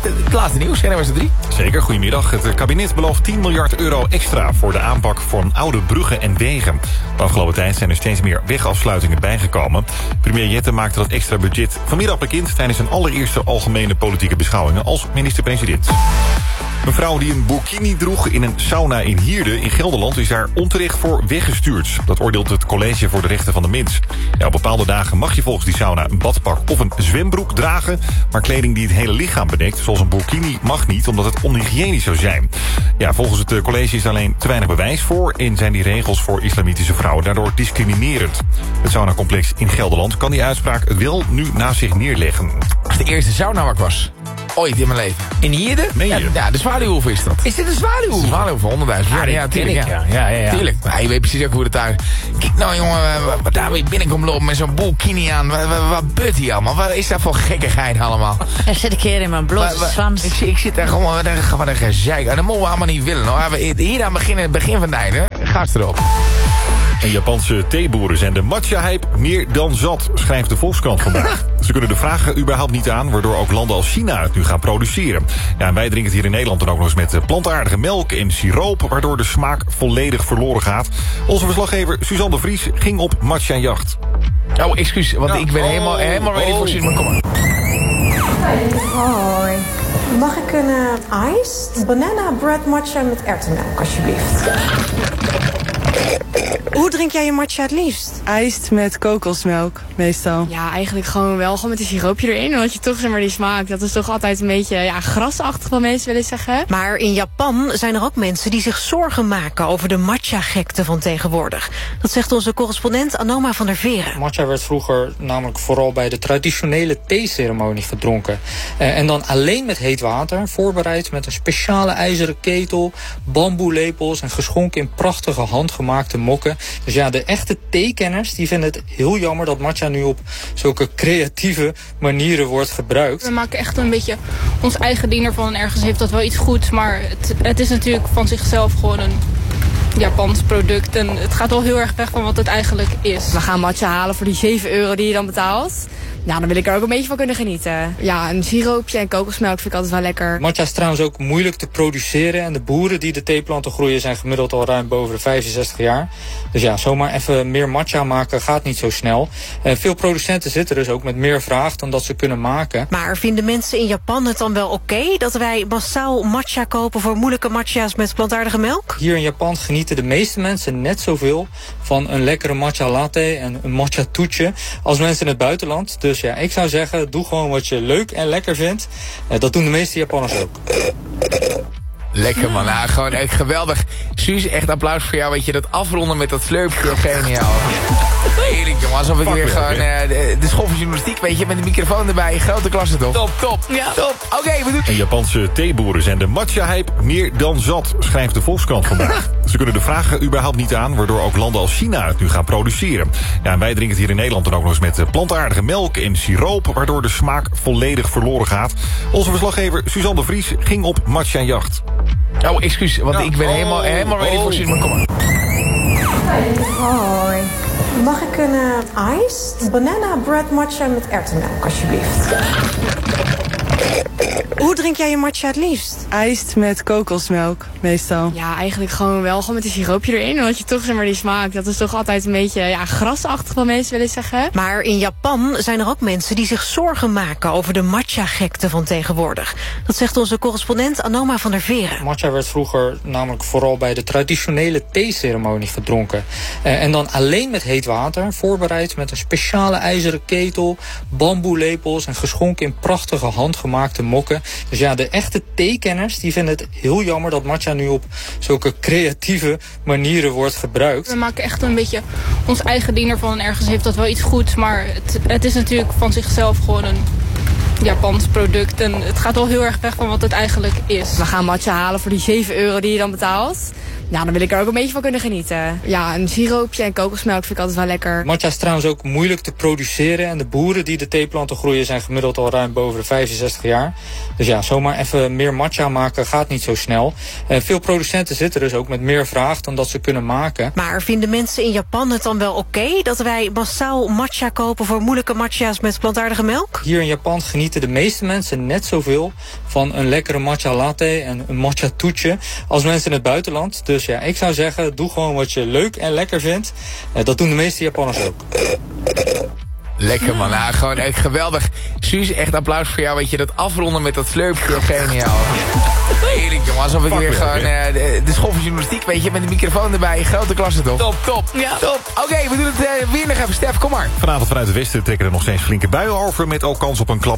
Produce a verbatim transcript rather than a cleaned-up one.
het laatste nieuws, N O S drie. Zeker, goedemiddag. Het kabinet belooft tien miljard euro extra voor de aanpak van oude bruggen en wegen. De afgelopen tijd zijn er steeds meer wegafsluitingen bijgekomen. Premier Jette maakte dat extra budget vanmiddag bekend tijdens zijn allereerste algemene politieke beschouwingen als minister-president. Een vrouw die een burkini droeg in een sauna in Hierde in Gelderland is daar onterecht voor weggestuurd. Dat oordeelt het College voor de Rechten van de Mens. Ja, op bepaalde dagen mag je volgens die sauna een badpak of een zwembroek dragen, maar kleding die het hele lichaam bedekt, zoals een burkini, mag niet, omdat het onhygiënisch zou zijn. Ja, volgens het college is er alleen te weinig bewijs voor en zijn die regels voor islamitische vrouwen daardoor discriminerend. Het saunacomplex in Gelderland kan die uitspraak wel nu naast zich neerleggen. Dat is de eerste sauna waar ik was. Ooit in mijn leven. In Hierde? Ja, ja, de Zwaluwhoef is dat. Is dit een Zwaluwhoef? Een Zwaluwhoef van honderdduizend. Ja, ja, tuurlijk. Ja, ja, ja. ja. Tuurlijk. Maar je weet precies ook hoe het daar... Kijk nou jongen, wat daar weer binnenkomt lopen met zo'n burkini aan. Wat, wat, wat beurt hier allemaal? Wat is dat voor gekkigheid allemaal? Er zit een keer in mijn blote zwans. Ik, ik zit daar gewoon, wat een, wat een gezeik. Dat mogen we allemaal niet willen hoor. Hier aan begin, het begin van de einde. Gas erop. En Japanse theeboeren zijn de matcha-hype meer dan zat, schrijft de Volkskrant vandaag. Ze kunnen de vragen überhaupt niet aan, waardoor ook landen als China het nu gaan produceren. Ja, en wij drinken het hier in Nederland dan ook nog eens met plantaardige melk en siroop, waardoor de smaak volledig verloren gaat. Onze verslaggever Suzanne de Vries ging op matcha-jacht. Oh, excuus, want ja, ik ben oh, helemaal, helemaal ready oh. voor Suzanne. Kom maar. Hoi. Mag ik een uh, iced banana bread matcha met erwtenmelk, alsjeblieft? Hoe drink jij je matcha het liefst? Iced met kokosmelk, meestal. Ja, eigenlijk gewoon wel gewoon met een siroopje erin. Want je toch zeg maar die smaak, dat is toch altijd een beetje ja, grasachtig wat mensen willen zeggen. Maar in Japan zijn er ook mensen die zich zorgen maken over de matcha-gekte van tegenwoordig. Dat zegt onze correspondent Anoma van der Veren. Matcha werd vroeger namelijk vooral bij de traditionele theeceremonie gedronken. Eh, en dan alleen met heet water, voorbereid met een speciale ijzeren ketel, bamboelepels en geschonken in prachtige handgemaakte mokken. Dus ja, de echte theekenners die vinden het heel jammer dat matcha nu op zulke creatieve manieren wordt gebruikt. We maken echt een beetje ons eigen ding ervan en ergens heeft dat wel iets goeds, maar het, het is natuurlijk van zichzelf gewoon een Japans product en het gaat wel heel erg weg van wat het eigenlijk is. We gaan matcha halen voor die zeven euro die je dan betaalt. Ja, dan wil ik er ook een beetje van kunnen genieten. Ja, een siroopje en kokosmelk vind ik altijd wel lekker. Matcha is trouwens ook moeilijk te produceren. En de boeren die de theeplanten groeien zijn gemiddeld al ruim boven de vijfenzestig jaar. Dus ja, zomaar even meer matcha maken gaat niet zo snel. Uh, veel producenten zitten dus ook met meer vraag dan dat ze kunnen maken. Maar vinden mensen in Japan het dan wel oké okay dat wij massaal matcha kopen voor moeilijke matcha's met plantaardige melk? Hier in Japan genieten de meeste mensen net zoveel van een lekkere matcha latte en een matcha toetje als mensen in het buitenland. Dus ja, ik zou zeggen, doe gewoon wat je leuk en lekker vindt. Uh, dat doen de meeste Japanners ook. Lekker man, nou, gewoon echt geweldig. Suus, echt applaus voor jou, weet je, dat afronden met dat slurpje, geniaal. Heerlijk jongen, alsof ik weer gewoon uh, de, de school van journalistiek, weet je, met de microfoon erbij, grote klasse toch? Top, top, ja. top. Oké, okay, we doen... En Japanse theeboeren zijn de matcha-hype meer dan zat, schrijft de Volkskrant vandaag. Ze kunnen de vragen überhaupt niet aan, waardoor ook landen als China het nu gaan produceren. Ja, en wij drinken het hier in Nederland dan ook nog eens met plantaardige melk en siroop, waardoor de smaak volledig verloren gaat. Onze verslaggever Suzanne de Vries ging op matcha-jacht. Oh, excuus, want ja. ik ben oh, helemaal, helemaal ready oh. voor Suzanne. Kom maar. Hoi. Mag ik een uh, iced banana bread matcha met erwtenmelk, alsjeblieft? Hoe drink jij je matcha het liefst? Iced met kokosmelk, meestal. Ja, eigenlijk gewoon wel gewoon met een siroopje erin. Want je toch zeg maar die smaak, dat is toch altijd een beetje ja, grasachtig wat mensen willen zeggen. Maar in Japan zijn er ook mensen die zich zorgen maken over de matcha-gekte van tegenwoordig. Dat zegt onze correspondent Anoma van der Veren. Matcha werd vroeger namelijk vooral bij de traditionele theeceremonie gedronken. Uh, en dan alleen met heet water, voorbereid met een speciale ijzeren ketel, bamboelepels en geschonken in prachtige handgemaakte mokken. Dus ja, de echte theekenners die vinden het heel jammer dat matcha nu op zulke creatieve manieren wordt gebruikt. We maken echt een beetje ons eigen ding ervan en ergens heeft dat wel iets goeds, maar het, het is natuurlijk van zichzelf gewoon een Japans product en het gaat wel heel erg weg van wat het eigenlijk is. We gaan matcha halen voor die zeven euro die je dan betaalt. Ja, dan wil ik er ook een beetje van kunnen genieten. Ja, een siroopje en kokosmelk vind ik altijd wel lekker. Matcha is trouwens ook moeilijk te produceren. En de boeren die de theeplanten groeien zijn gemiddeld al ruim boven de vijfenzestig jaar. Dus ja, zomaar even meer matcha maken gaat niet zo snel. Uh, veel producenten zitten dus ook met meer vraag dan dat ze kunnen maken. Maar vinden mensen in Japan het dan wel oké okay dat wij massaal matcha kopen voor moeilijke matcha's met plantaardige melk? Hier in Japan genieten de meeste mensen net zoveel van een lekkere matcha latte en een matcha toetje als mensen in het buitenland. Dus ja, ik zou zeggen, doe gewoon wat je leuk en lekker vindt. Uh, dat doen de meeste Japanners ook. Lekker man, nou, gewoon echt geweldig. Suus, echt applaus voor jou, weet je, dat afronden met dat sleupje, geniaal. Heerlijk jongen, alsof ik weer gewoon uh, de, de school van journalistiek, weet je, met de microfoon erbij, grote klasse toch? Top, top, ja. Top. Oké, okay, we doen het uh, weer nog even. Stef, kom maar. Vanavond vanuit het westen trekken er nog steeds flinke buien over, met ook kans op een klap.